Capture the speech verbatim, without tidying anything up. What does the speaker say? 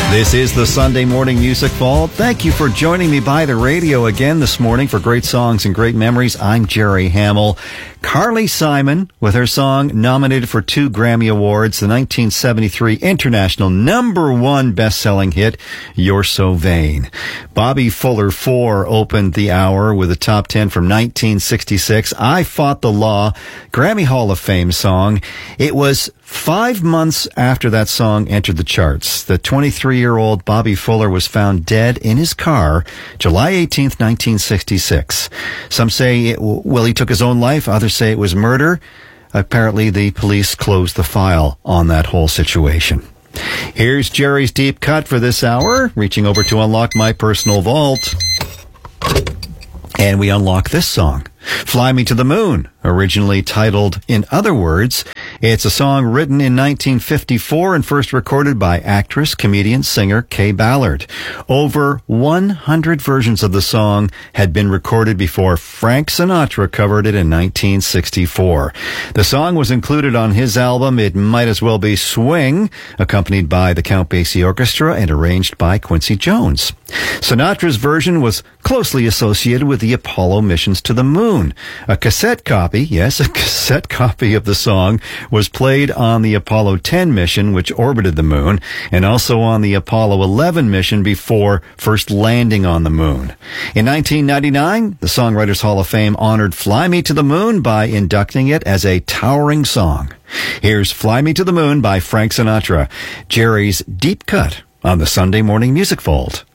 This is the Sunday Morning Music Vault. Thank you for joining me by the radio again this morning for great songs and great memories. I'm Jerry Hamill. Carly Simon, with her song nominated for two Grammy Awards, the nineteen seventy-three international number one best-selling hit, You're So Vain. Bobby Fuller four opened the hour with a top ten from nineteen sixty-six, I Fought the Law, Grammy Hall of Fame song. It was five months after that song entered the charts. The twenty-three-year-old Bobby Fuller was found dead in his car July eighteenth, nineteen sixty-six. Some say, it, well, he took his own life. Others say it was murder. Apparently, the police closed the file on that whole situation. Here's Jerry's Deep Cut for this hour, reaching over to unlock my personal vault. And we unlock this song, Fly Me to the Moon, originally titled In Other Words. It's a song written in nineteen fifty-four and first recorded by actress, comedian, singer Kay Ballard. Over one hundred versions of the song had been recorded before Frank Sinatra covered it in nineteen sixty-four. The song was included on his album It Might As Well Be Swing, accompanied by the Count Basie Orchestra and arranged by Quincy Jones. Sinatra's version was closely associated with the Apollo missions to the moon. A cassette copy, yes, a cassette copy of the song was played on the Apollo ten mission, which orbited the moon, and also on the Apollo eleven mission before first landing on the moon. In nineteen ninety-nine, the Songwriters Hall of Fame honored Fly Me to the Moon by inducting it as a towering song. Here's Fly Me to the Moon by Frank Sinatra, Jerry's Deep Cut on the Sunday Morning Music Vault.